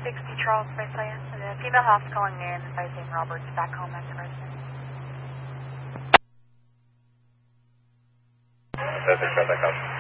60 Charles by Science. The female house calling in by St. Roberts back home as a resident. Pacific, contact house.